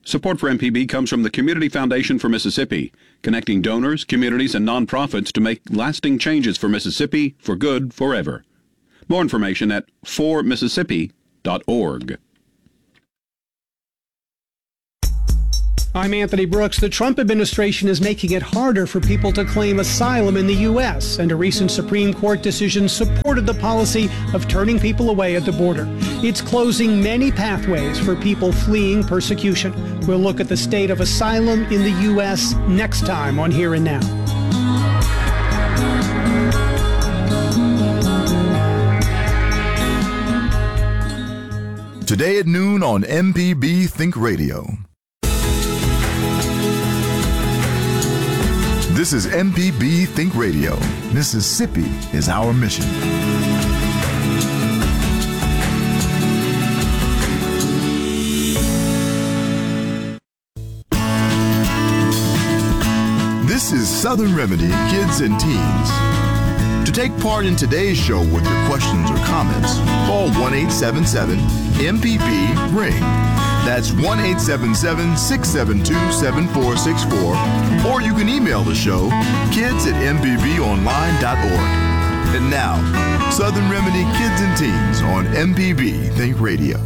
Support for MPB comes from the Community Foundation for Mississippi, connecting donors, communities, and nonprofits to make lasting changes for Mississippi for good forever. More information at formississippi.org. I'm Anthony Brooks. The Trump administration is making it harder for people to claim asylum in the U.S., and a recent Supreme Court decision supported the policy of turning people away at the border. It's closing many pathways for people fleeing persecution. We'll look at the state of asylum in the U.S. next time on Here and Now. Today at noon on MPB Think Radio. This is MPB Think Radio. Mississippi is our mission. This is Southern Remedy Kids and Teens. To take part in today's show with your questions or comments, call 1-877-MPB-RING. That's 1-877-672-7464, or you can email the show, kids@mpbonline.org. And now, Southern Remedy Kids and Teens on MPB Think Radio.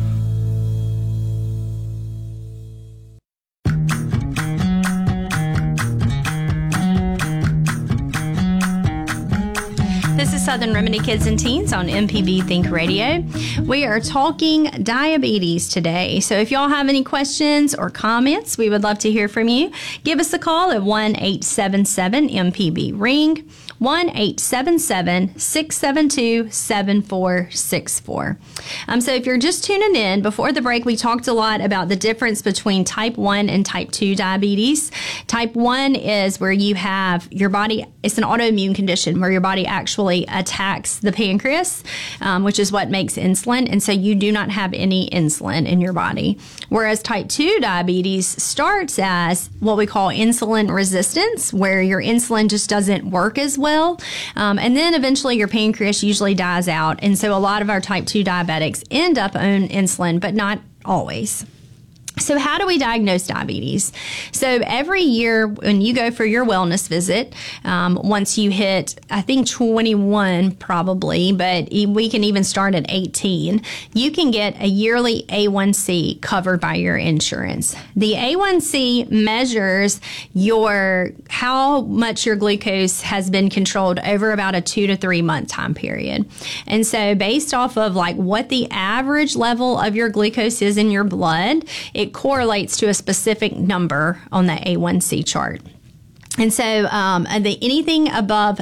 This is Southern Remedy Kids and Teens on MPB Think Radio. We are talking diabetes today. So if y'all have any questions or comments, we would love to hear from you. Give us a call at 1-877-MPB-RING, 1-877-672-7464. So if you're just tuning in, before the break, we talked a lot about the difference between type 1 and type 2 diabetes. Type 1 is where you have your body, it's an autoimmune condition where your body actually attacks the pancreas, which is what makes insulin, and so you do not have any insulin in your body. Whereas type 2 diabetes starts as what we call insulin resistance, where your insulin just doesn't work as well, and then eventually your pancreas usually dies out, and so a lot of our type 2 diabetics end up on insulin, but not always. So how do we diagnose diabetes? So every year when you go for your wellness visit, once you hit, I think 21 probably, but we can even start at 18, you can get a yearly A1C covered by your insurance. The A1C measures how much your glucose has been controlled over about a 2 to 3 month time period. And so based off of like what the average level of your glucose is in your blood, it correlates to a specific number on the A1C chart. And so anything above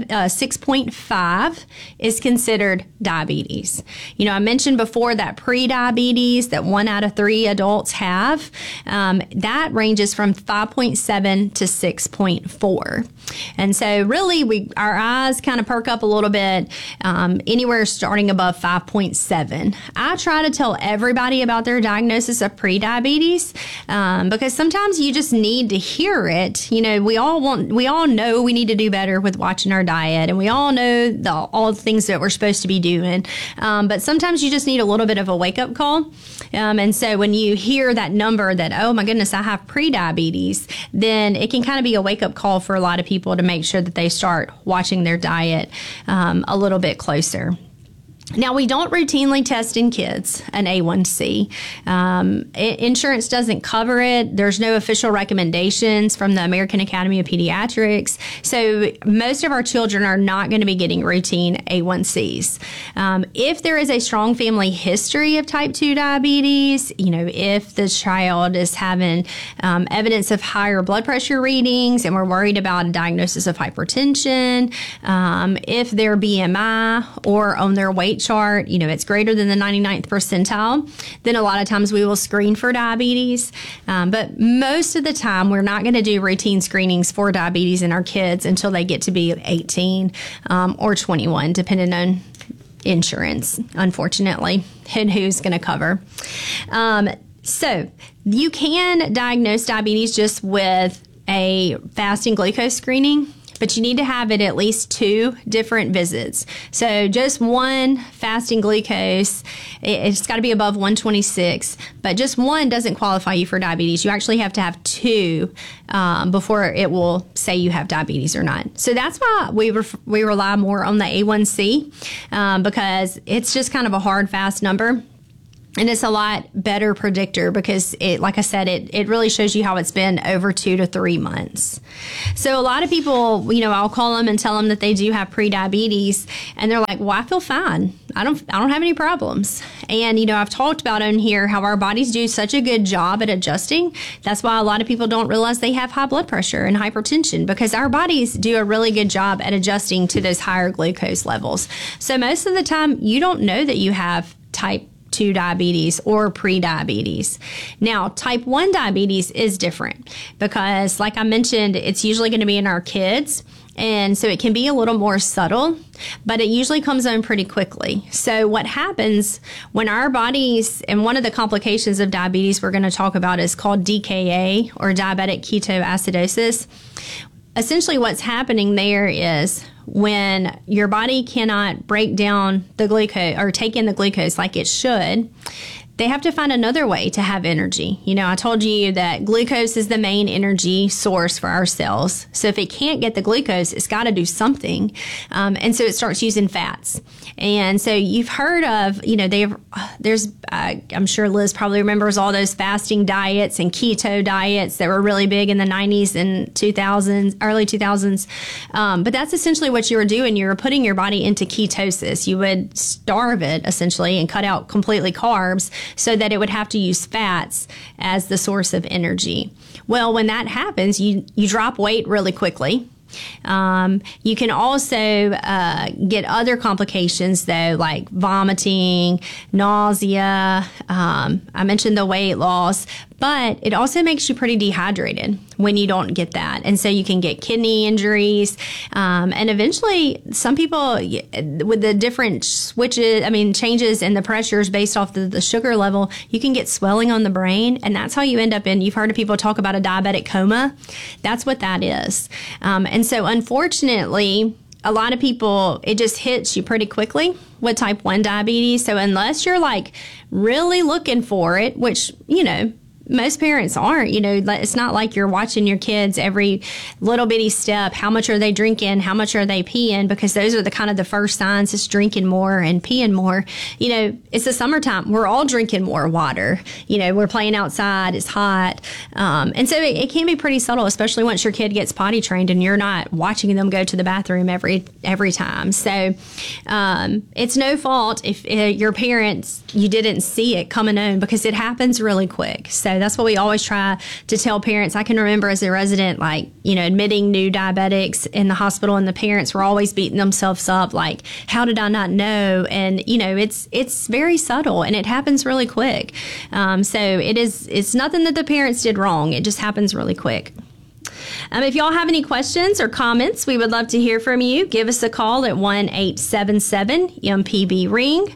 6.5 is considered diabetes. You know, I mentioned before that pre-diabetes that 1 out of 3 adults have, that ranges from 5.7 to 6.4. And so really our eyes kind of perk up a little bit anywhere starting above 5.7. I try to tell everybody about their diagnosis of pre-diabetes because sometimes you just need to hear it. You know, we all know we need to do better with watching our diet, and we all know all the things that we're supposed to be doing. But sometimes you just need a little bit of a wake-up call. And so when you hear that number that, oh my goodness, I have pre-diabetes, then it can kind of be a wake-up call for a lot of people to make sure that they start watching their diet a little bit closer. Now, we don't routinely test in kids an A1C. Insurance doesn't cover it. There's no official recommendations from the American Academy of Pediatrics. So most of our children are not going to be getting routine A1Cs. If there is a strong family history of type 2 diabetes, you know, if the child is having evidence of higher blood pressure readings and we're worried about a diagnosis of hypertension, if their BMI or on their weight chart, you know, it's greater than the 99th percentile, then a lot of times we will screen for diabetes. But most of the time, we're not going to do routine screenings for diabetes in our kids until they get to be 18 or 21, depending on insurance, unfortunately, and who's going to cover. So you can diagnose diabetes just with a fasting glucose screening. but you need to have it at least 2 different visits. So just one fasting glucose, it's got to be above 126, but just one doesn't qualify you for diabetes. You actually have to have 2 before it will say you have diabetes or not. So that's why we rely more on the A1C because it's just kind of a hard, fast number. And it's a lot better predictor because it, like I said, it really shows you how it's been over 2 to 3 months. So a lot of people, I'll call them and tell them that they do have prediabetes, and they're like, "Well, I feel fine. I don't have any problems." And I've talked about on here how our bodies do such a good job at adjusting. That's why a lot of people don't realize they have high blood pressure and hypertension, because our bodies do a really good job at adjusting to those higher glucose levels. So most of the time, you don't know that you have type 2 diabetes or pre-diabetes. Now, type 1 diabetes is different because, like I mentioned, it's usually going to be in our kids. And so it can be a little more subtle, but it usually comes on pretty quickly. So what happens when our bodies, and one of the complications of diabetes we're going to talk about is called DKA, or diabetic ketoacidosis. Essentially what's happening there is when your body cannot break down the glucose or take in the glucose like it should, they have to find another way to have energy. I told you that glucose is the main energy source for our cells. So if it can't get the glucose, it's got to do something. And so it starts using fats. And so you've heard of, I'm sure Liz probably remembers all those fasting diets and keto diets that were really big in the 90s and 2000s, early 2000s. But that's essentially what you were doing. You were putting your body into ketosis. You would starve it essentially and cut out completely carbs so that it would have to use fats as the source of energy. Well, when that happens, you drop weight really quickly. You can also get other complications, though, like vomiting, nausea. I mentioned the weight loss, but it also makes you pretty dehydrated when you don't get that. And so you can get kidney injuries. And eventually, some people, with the different changes in the pressures based off the sugar level, you can get swelling on the brain. And that's how you end up you've heard of people talk about a diabetic coma. That's what that is. And so, unfortunately, a lot of people, it just hits you pretty quickly with type 1 diabetes. So unless you're really looking for it, which, most parents aren't, it's not like you're watching your kids every little bitty step. How much are they drinking? How much are they peeing? Because those are the first signs. It's drinking more and peeing more. It's the summertime. We're all drinking more water. We're playing outside. It's hot. And so it can be pretty subtle, especially once your kid gets potty trained and you're not watching them go to the bathroom every time. So it's no fault if your parents, you didn't see it coming on, because it happens really quick. So that's what we always try to tell parents. I can remember as a resident, admitting new diabetics in the hospital, and the parents were always beating themselves up, like, how did I not know? And, it's very subtle and it happens really quick. So it's nothing that the parents did wrong. It just happens really quick. If y'all have any questions or comments, we would love to hear from you. Give us a call at 1-877-MPB-RING,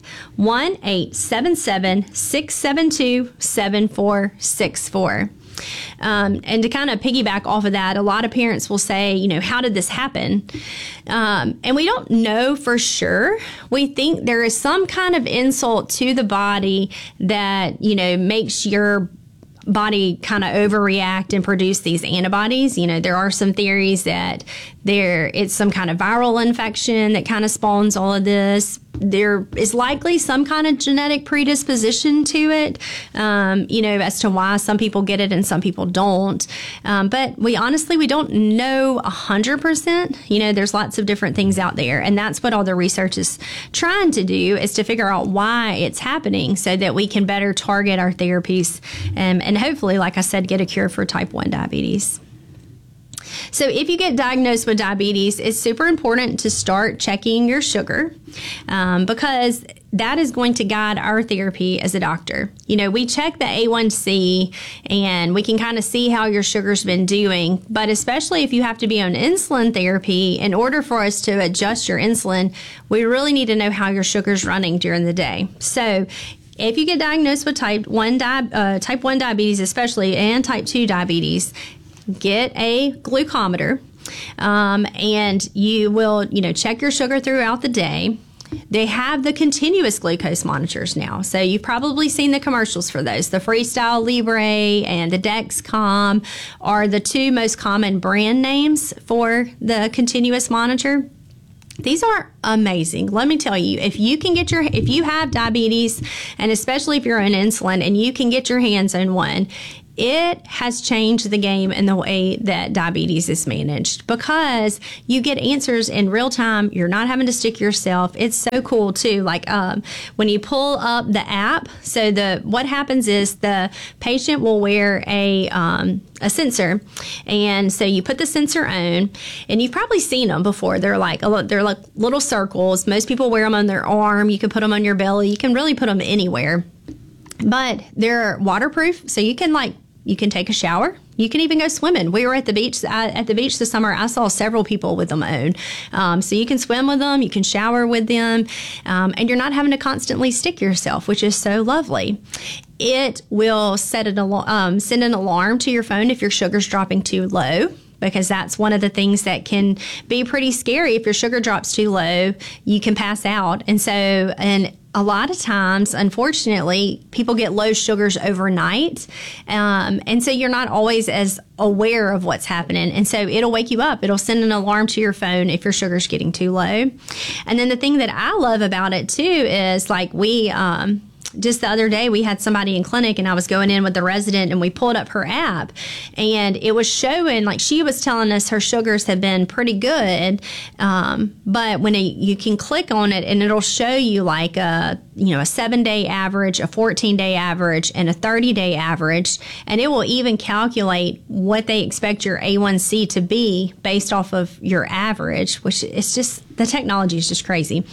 1-877-672-7464. And to kind of piggyback off of that, a lot of parents will say, how did this happen? And we don't know for sure. We think there is some kind of insult to the body that, makes your body kind of overreact and produce these antibodies. There are some theories that it's some kind of viral infection that kind of spawns all of this. There is likely some kind of genetic predisposition to it, as to why some people get it and some people don't. But we don't know 100%. There's lots of different things out there. And that's what all the research is trying to do, is to figure out why it's happening so that we can better target our therapies and hopefully, like I said, get a cure for type 1 diabetes. So if you get diagnosed with diabetes, it's super important to start checking your sugar because that is going to guide our therapy as a doctor. We check the A1C and we can kind of see how your sugar's been doing. But especially if you have to be on insulin therapy, in order for us to adjust your insulin, we really need to know how your sugar's running during the day. So if you get diagnosed with type 1 diabetes especially, and type 2 diabetes, get a glucometer. and you will, check your sugar throughout the day. They have the continuous glucose monitors now. So you've probably seen the commercials for those. The Freestyle Libre and the Dexcom are the two most common brand names for the continuous monitor. These are amazing. Let me tell you, if you have diabetes, and especially if you're on insulin and you can get your hands on one, it has changed the game in the way that diabetes is managed, because you get answers in real time. You're not having to stick yourself. It's so cool too. Like when you pull up the app, so what happens is the patient will wear a sensor, and so you put the sensor on, and you've probably seen them before. They're like little circles. Most people wear them on their arm. You can put them on your belly. You can really put them anywhere. But they're waterproof, so you can take a shower. You can even go swimming. We were at the beach this summer. I saw several people with them on. So you can swim with them, you can shower with them, and you're not having to constantly stick yourself, which is so lovely. It will send an alarm to your phone if your sugar's dropping too low, because that's one of the things that can be pretty scary. If your sugar drops too low, you can pass out. And a lot of times, unfortunately, people get low sugars overnight. And so you're not always as aware of what's happening. And so it'll wake you up. It'll send an alarm to your phone if your sugar's getting too low. And then the thing that I love about it too is just the other day, we had somebody in clinic, and I was going in with the resident, and we pulled up her app, and it was showing, she was telling us her sugars have been pretty good. But when you can click on it, and it'll show you a 7-day average, a 14-day average, and a 30-day average. And it will even calculate what they expect your A1C to be based off of your average, which is just, the technology is just crazy.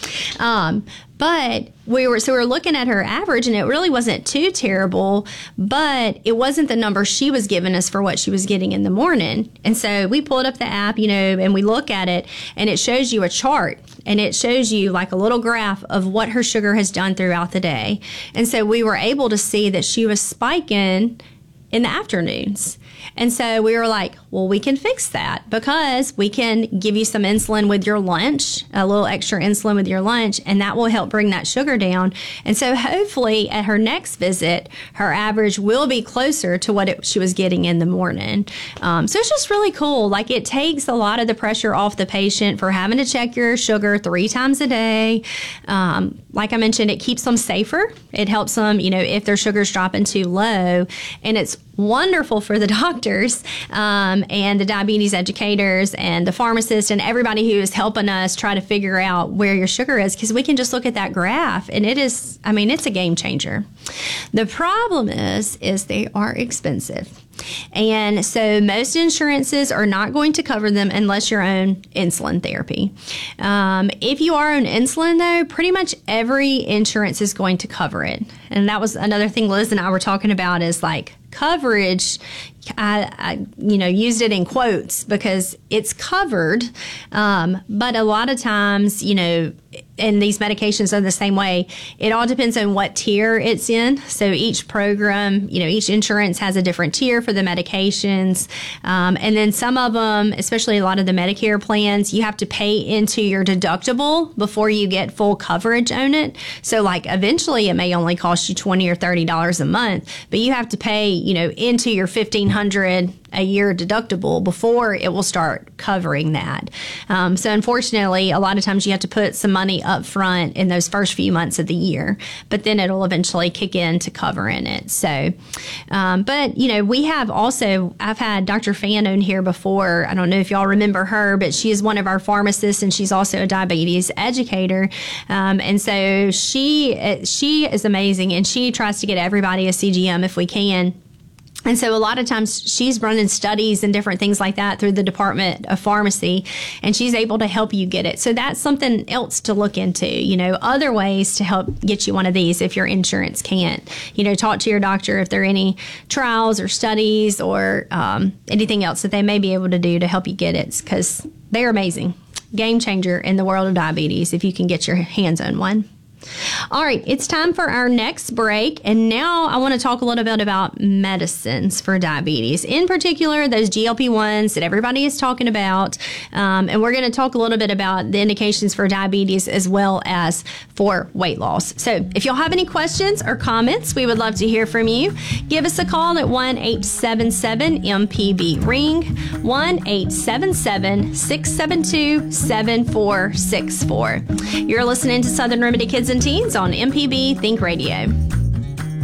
But we were looking at her average, and it really wasn't too terrible, but it wasn't the number she was giving us for what she was getting in the morning. And so we pulled up the app, and we look at it, and it shows you a chart, and it shows you a little graph of what her sugar has done throughout the day. And so we were able to see that she was spiking in the afternoons. And so we were like, well, we can fix that, because we can give you some insulin with your lunch, a little extra insulin with your lunch, and that will help bring that sugar down. And so hopefully at her next visit, her average will be closer to what she was getting in the morning. So it's just really cool. It takes a lot of the pressure off the patient for having to check your sugar 3 times a day. Like I mentioned, it keeps them safer. It helps them, if their sugar's dropping too low. And it's wonderful for the doctors and the diabetes educators and the pharmacists and everybody who is helping us try to figure out where your sugar is, because we can just look at that graph, and it's a game changer. The problem is they are expensive. And so most insurances are not going to cover them unless you're on insulin therapy. If you are on insulin, though, pretty much every insurance is going to cover it. And that was another thing Liz and I were talking about, is coverage. I used it in quotes because it's covered. But a lot of times, and these medications are the same way. It all depends on what tier it's in. So each program, each insurance has a different tier for the medications. And then some of them, especially a lot of the Medicare plans, you have to pay into your deductible before you get full coverage on it. So eventually it may only cost you $20 or $30 a month, but you have to pay, into your $1,500 a year deductible before it will start covering that. So unfortunately, a lot of times you have to put some money up front in those first few months of the year, but then it'll eventually kick in to covering it. So, but we have also, I've had Dr. Fan on here before. I don't know if y'all remember her, but she is one of our pharmacists, and she's also a diabetes educator. And so she is amazing, and she tries to get everybody a CGM if we can. And so a lot of times she's running studies and different things like that through the Department of Pharmacy, and she's able to help you get it. So that's something else to look into, other ways to help get you one of these if your insurance can't. Talk to your doctor if there are any trials or studies or anything else that they may be able to do to help you get it, because they're amazing. Game changer in the world of diabetes if you can get your hands on one. All right, it's time for our next break. And now I want to talk a little bit about medicines for diabetes, in particular, those GLP-1s that everybody is talking about. And we're going to talk a little bit about the indications for diabetes as well as for weight loss. So if you'll have any questions or comments, we would love to hear from you. Give us a call at 1-877-MPB-RING, 1-877-672-7464. You're listening to Southern Remedy Kids and Teens on MPB Think Radio.